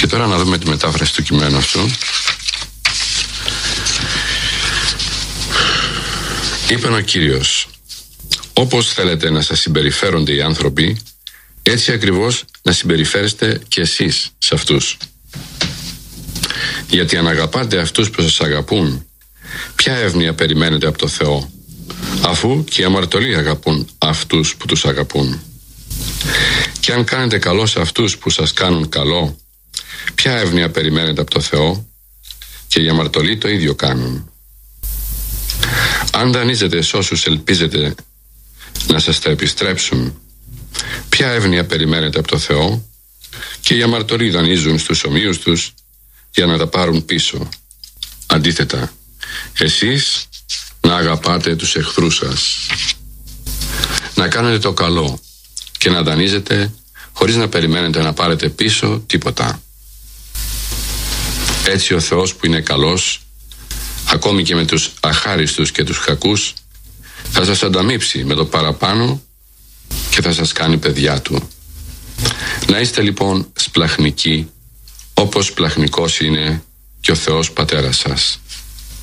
τώρα να δούμε τη μετάφραση του κειμένου αυτού. Είπε ο Κύριος: όπως θέλετε να σας συμπεριφέρονται οι άνθρωποι, έτσι ακριβώς να συμπεριφέρεστε και εσείς σε αυτούς. Γιατί αν αγαπάτε αυτούς που σας αγαπούν, ποια εύνοια περιμένετε από το Θεό, αφού και οι αμαρτωλοί αγαπούν αυτούς που τους αγαπούν? Και αν κάνετε καλό σε αυτούς που σας κάνουν καλό, ποια εύνοια περιμένετε από το Θεό, και οι αμαρτωλοί το ίδιο κάνουν. Αν δανείζετε σε όσους ελπίζετε να σας τα επιστρέψουν, ποια εύνοια περιμένετε από το Θεό, και οι αμαρτωλοί δανείζουν στους ομοίους τους για να τα πάρουν πίσω. Αντίθετα, εσείς να αγαπάτε τους εχθρούς σας, να κάνετε το καλό και να δανείζετε χωρίς να περιμένετε να πάρετε πίσω τίποτα. Έτσι ο Θεός που είναι καλός, ακόμη και με τους αχάριστους και τους κακούς, θα σας ανταμείψει με το παραπάνω και θα σας κάνει παιδιά του. Να είστε λοιπόν σπλαχνικοί, όπως σπλαχνικός είναι και ο Θεός Πατέρας σας.